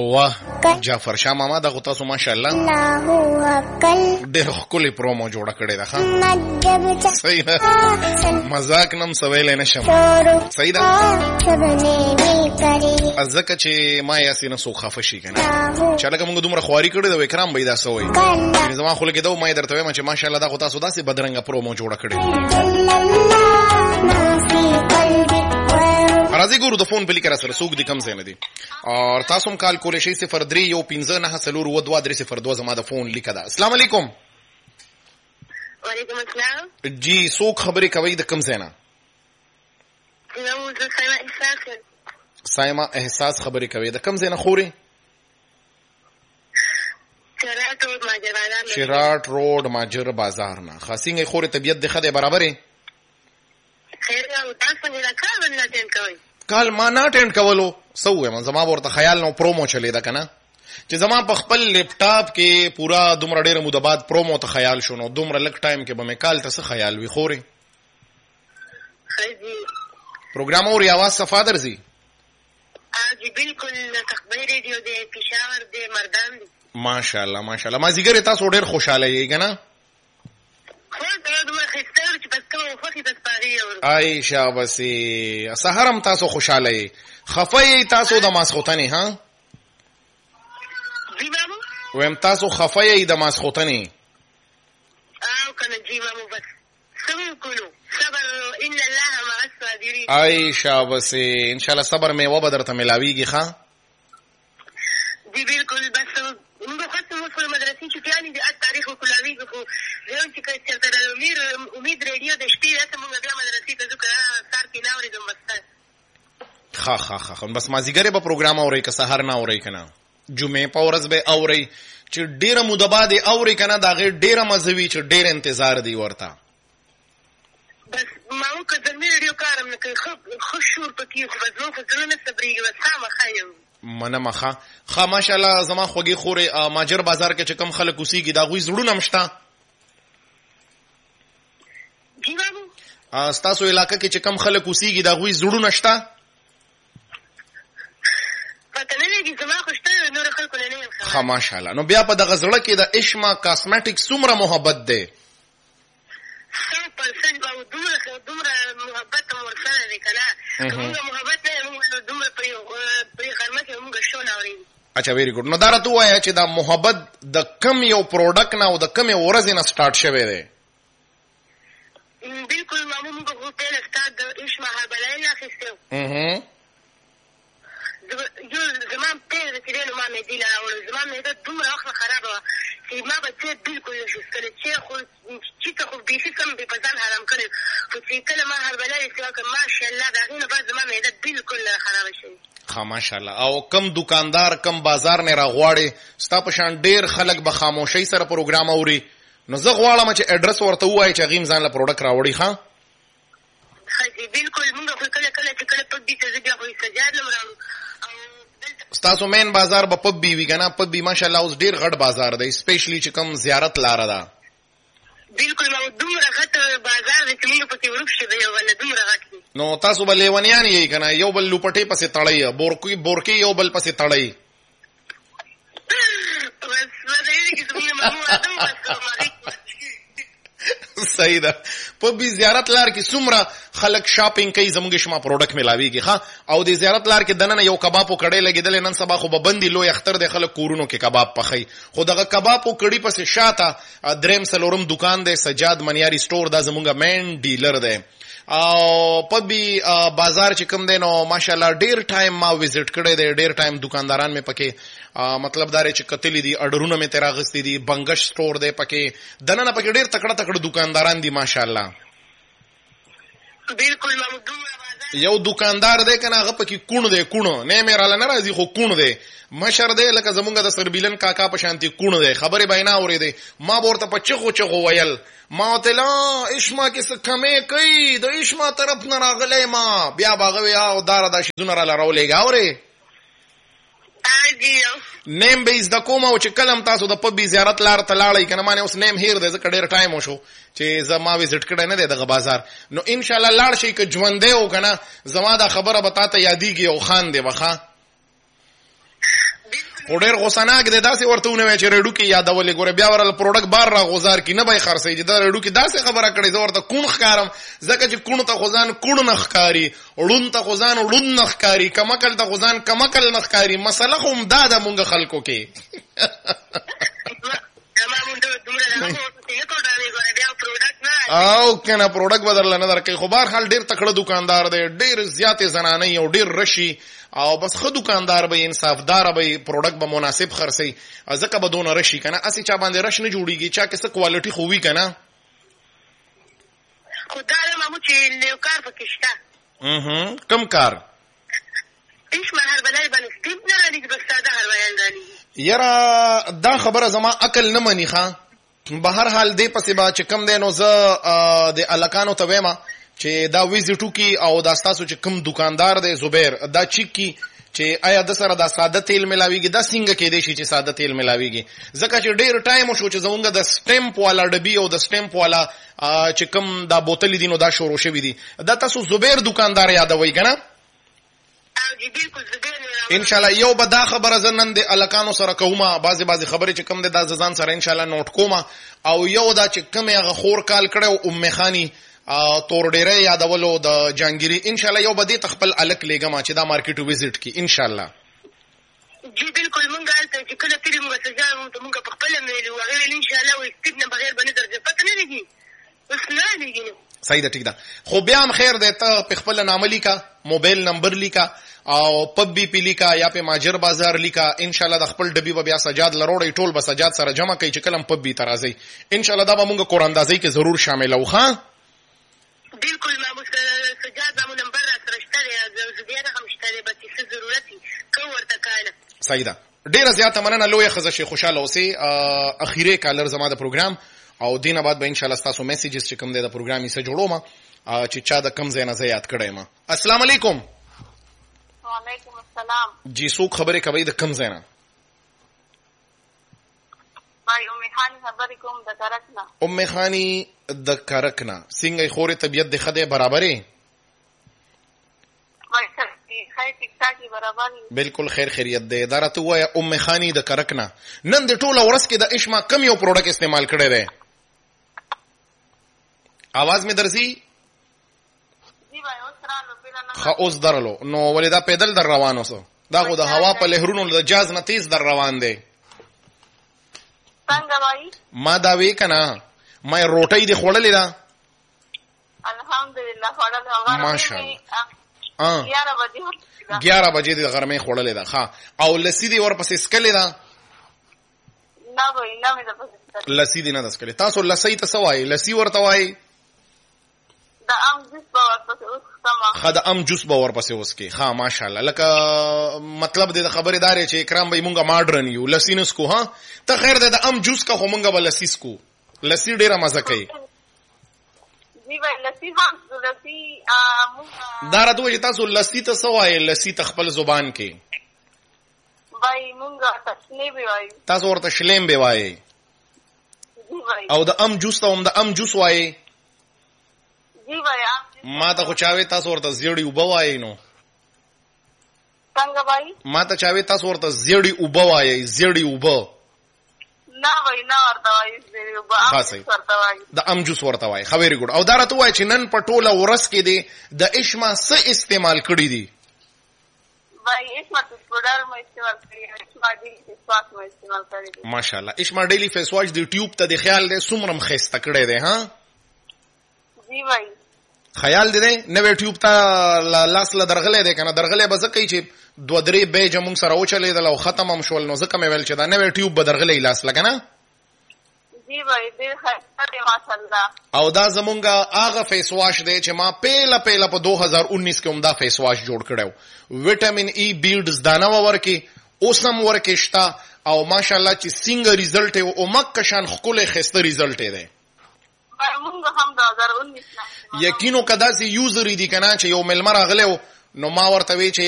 واه جعفر شاه ماما دا غو تاسو ماشاءالله ډېر ښکلې پرومو جوړه کړې ده. ښه صحیح ده، مذاق نم سویلی نشم. صحیح ده، ځکه چې ما یاسې نه څوک خفه شي که نه، چې لکه مونږ دومره خواري کړې ده و اکرام به یې دا څه وایي. زما خو لګېده و ما یې درته وایم چې ماشاءالله دا خو تاسو داسې بدرنګه پرومو جوړه کړې. راځي ګورو د فون په لیکه را سره څوک دي کم ځای نه دي. اور تاسو هم کال کولی شئ 031594 زما د فون لیکه ده. السلام علیکم. وعلیکم السلام. جی څوک خبرې کوي د کم ځای نه؟ سایما احساس خبرې کوي د کم ځای نه خورې؟ شراټ روډ ماجر بازار نه. ښه څنګه خورې طبیعت دې ښه دی برابرې؟ کال ما نه اټینډ کولو څه ووایم، زما به ورته خیال نه پرومو چلېده که نه، چې زما په خپل لیپټاپ کې پورا دومره ډېره موده بعد پرومو ته خیال شو، نو دومره لږ ټایم کې به مې کال ته څه خیال وي خورې؟ پروګرام اوري آواز صفا درځي؟ جی بالکل تخبیر ریډیو دی، پېښور دی، مردان دی. ماشاءالله ماشاءالله. مازدیګر تاسو ډېر خوشحاله یې که نه؟ ای شابسې، سحر هم تاسو خوشحاله یې، خفه یې تاسو د ماسخوتنې؟ ها ویم تاسو خفه یې د ماسخوتنې؟ ای شابسې، انشاءالله صبر میوه به درته ملاویږي. ښه جی بالکل. بس موږ خاصه اوس په مدرسې چټیانې دي تاریخ وکولاویږي، خو زه چې چېرته د امید ریډیو د شپې هسه موږ بیا مدرسې ته ځو که سهار کې نه اورېدم بس. ښه بس مازدیګر به پروګرام اورئ که سهار نه اورئ که نه؟ جمعې په ورځ به اورئ چې ډېره موده بعد یې اورئ که نه، د هغې ډېره مزه وي چې ډېر انتظار دی ورته. بس ما وکړه زلمي ریډیو کار هم نه کوي، ښه شور پکې، خو بس زما خو زړه نه صبرېږي، بس خامخا یم. منمه. ښه ماشاءالله. زما خوږې خورې ماجر بازار کې چې کم خلک اوسېږي د هغوی زړونه هم شته؟ جی بابو. ستاسو علاقه کې چې کم خلک اوسېږي د هغوی زړونه شته؟ پته نه لګي، زما خو شته، نورو خلکو نه یم خبر. ښه ماشاءالله. نو بیا په دغه زړه کې د اشما کاسمیټک څومره محبت دی؟ 100% بابو، دومره محبت هم ورسره دی که نه. که مونږ محبت نه یم، مونږ دومره پرې غرمه کې مونږ شو نه اورېږو. اچھا ویری ګډ. نو دا راته ووایه چې دا محبت د کم یو پروډکټ نه او د کمې ورځې نه سټارټ شوی دی؟ بالکل مامو، مونږ خو پیل ستا د اشما هربلایل نه اخیستی و. زما پیل د چې دی نو ما معدې له راوړل، زما معده دومره وخت خرابه وه چې ما به څه بالکل نه شو څښلی، چیته خو بیخي سم بې په ځان حرام کړی، خو چې کله ما هربلایل استعمال کړم ماشاءالله د هغې نه بعد زما معده بالکل خرابه شوې. ښه ماشاءالله. او کم دکاندار کم بازار نه راغواړې ستا په شان ډېر خلک به خاموشۍ سره پروګرام اوري، نو زه غواړم چې اډرس ورته ووایي چې هغې هم ځان له پروډکټ راوړي. ښه بالکل. مونږ خو کله چې کله پب بي ته زه بیا خو سجاد لم راوړو. ستاسو مین بازار به پب بي وي که نه؟ پب بي ماشاءالله اوس ډېر غټ بازار دی، سپیشلی چې کم زیارت لاره ده. بالکل ما دومره غټ بازار دی چې مونږ پکې ورک شو دی یو بل دومره غټ دی. نو تاسو به لیونیان یې که نه؟ یو بل لوپټې پسې تړئ، بورکې یو بل پسې تړئ. صحیح ده. په بي زیارت لار کې څومره خلک شاپینګ کوي، زموږ شما پروډکټ ملاویږي. ښه او د زیارت لار کې دننه یو کباب او کړۍ لګېدلې، نن سبا خو به بندي لوی اختر دی، خلک کورونو کې کباب پخوي، خو دغه کباب او کړۍ پسې شاته دریم څلورم دکان دی سجاد منیاري سټور، دا زموږ مین ډیلر دی. او په بي بازار چې کوم دی نو ماشاءالله ډېر ټایم ما وزټ کړی دی، ډېر ټایم دکانداران مې پکې مطلب دا چې کتلی دي، اډرونه مې ترې راغستې دي، بنګش سټور دی پکې، دننه پکې ډېر تکړه دکانداران دي ماشاءالله. بالکل یو دکاندار دی که نه هغه پکې کوڼ دی، کوڼ نه مې راله نه راځي خو کوڼ دی، مشر دی لکه زمونږ د سربیلن کاکا په شانتي کوڼ دی، خبرې به یې نه اورېدې. ما به ورته په چغو ویل، ما ورته لا اشما کې څه کمې کوي، د اشما طرف نه راغلی ما، بیا به هغه وی او دا شیدونه راله راولېږه. اورې نیم به زده کوم، او چې کله هم تاسو د پبي زیارت لار ته لاړئ که نه، ما نه اوس نیم هیر دی ځکه ډېر ټایم وشو چې زه ما وزټ کړی نه دی دغه بازار. نو انشاءالله لاړ شئ که ژوندی و که نه، زما دا خبره به تا ته یادېږي او خاندې به. ښه خو ډېر غوسناک دی داسې ورته ونوی چې ریډو کې یادولې ګوره بیا ورله پروډکټ بار را غوزار کړي نه به یې خرڅوي چې دا ریډو کې داسې خبره کړې زه ورته کوڼ ښکارم ځکه چې کوڼ ته خو ځان کوڼ نه ښکاري ړوند ته خو ځان ړوند نه ښکاري کمکل ته خو ځان کمکل نه ښکاري مسله خو همدا ده مونږ خلکو کې او کنه پروډکټ بدل نه درکې خو بهر حال ډېر تکړه دکاندار دی ډېر زیاتې زنانې او ډېر رشي او بس ښه دکاندار به انصافدار به پروډکټ به مناسب خرڅي ځکه به دونه رشي کنه اسی چا باندې رش نه جوړیږي چا کې څه کوالټي خو وي کنه خدای مامو چې یو کار پکې شته کم کار هیڅ مهر بلای باندې سټیپ نه لري بس ساده هر وایي یاره دا خبره زما عقل نه مني ښا بهر حال دې پسې با چې کم دی نو زه د الکانو ته وایم چې دا ویزټو کی او دا تاسو چې کم دکاندار دی زبیر دا چیک کی چې آیا د سره دا ساده تیل ملاويږي دا څنګه کې دی چې ساده تیل ملاويږي ځکه چې ډېر ټایم شو چې زمونږ د سټمپ والا ډبي او د سټمپ والا چې کم دا بوتل دي نو دا شروع شوی دي دا تاسو زبیر دکاندار یادوي کنه ان شاء الله یو به دا خبره زنن د الکانو سره کومه بعضی خبرې چې کم د ځان سره ان شاء الله نوٹ کومه او یو دا چې کم هغه خور کال کړو ام خانی تور ډیره یادولو د جانګيري ان شاء الله یو به دې تخپل الک لګما چې دا مارکیټ وزټ کی ان شاء الله جی بالکل مونږ حالته چې کله تیری مونږ سجا مونږ په خپل مېلو هغه ان شاء الله وستبنه بغیر باندې درځه پته نه لګي اوس نه لګي صحیح ده ټیک ده خو بیا هم خیر ده ته په خپل نام لیکا موبایل نمبر لیکا او پب بي پی لیکا یا په ماجر بازار لیکا ان شاء الله د خپل ډبي بیا سجاد لروړې ټول به سجاد سره جمع کوي چې کلم پب بي ترازي ان شاء الله دا به مونږ قران اندازي کې ضرور شامل او ښا بالکل ما سجاد مو نمبر سره شته یا زیاده هم شته به څه ضرورت کو ورته کاله صحیح ده ډیره زیاته مننه لوی خزه شي خوشاله اوسئ اخیری کالر زما د پروګرام او دینه بعد به ان شاء الله تاسو میسیجز چې کوم د پروګرامي سره جوړوم چې چا د کم ځای نه زیات کړم السلام علیکم وعلیکم السلام جی څوک خبرې کوي د کم ځای نه بای ام خانی خبرې کوم د کرکنا ام خانی د کرکنا څنګه خوري طبيعت د خده برابرې وای خیر ټیک ټاک برابرې بالکل خیر خیریت ده اداره وای ام خانی د کرکنا نن د ټوله ورځ کې د اشما کم یو پروډکټ استعمال کړی دی आवाज می درځي جی بای اوس رالو پیدا خا اوس درلو نو ولدا پیدل در روانو سو دا خو د هوا په لهرونو د جاز نه تیز در روان دی څنګه وای ما دا وی کنه ما روټۍ دی خوړلې ده الحمدلله خوړل هغه ماشاءالله 11 بجې د غرمې خوړلې ده ها او لسی دی ورپسې سکلې ده نه وای نه مې ده لسی دی نه د سکلې تاسو لسی ته سوای لسی ورته وای د ام جوس باور پسې اوس سما خد ام جوس باور پسې اوس کې ها ماشاءالله لکه مطلب د خبرداري چې اکرام به مونږه ماډرن یو لسینس کو ها ته خیر د ام جوس کا مونږه بل لسیس کو لسی ډیره مزه کوي جی وای لسی هم لسی دا راته چې تاسو لسی ته سوای لسی تخپل زبان کې وای مونږه تشنی به وای تاسو ورته شلیم به وای او د ام جوس ته هم د ام جوس وای جی وای ما ته خو چاوي تاسو ورته زیړی وبوای نو څنګه وای ما ته چاوي تاسو ورته زیړی وبوای زیړی وب نه وای نه ورته وای زیړی وب ورته وای د ام جوس ورته وای خبرې ګډ او دا راته وای چې نن په ټوله ورځ کې دی د اشما څه استعمال کړی دی وای اشما پروډر مې استعمال کړی اشما ډیلی فیس واش مې استعمال کړی ماشاءالله اشما ډیلی فیس واش دی ټیوب ته د خیال دی سمرم خسته کړی دی ها جی وای خیال دی نو ټیوب ته لاس له درغلې دی کنه درغلې به زکه چې 2-3 بیج موږ سره اوچلې دل او ختم هم شول نو زکه مې ویل چې دا نو ټیوب به درغلې لاس لګنه جی وای ډیر ښه دی ماشاءالله او دا زمونږه هغه فیس واش دی چې ما پیله په 2019 کې هم دا فیس واش جوړ کړو وټامین ای بیلډز دانه ورکی اوسم ورکی شتا او ماشاءالله چې څنګه ریزلټ او مکه شان خپل خسته ریزلټ دی موږ هم 2019 یقینو کدا سي یوزر دي کنه چې یو ملمر اغلو نو ما ورته وی چې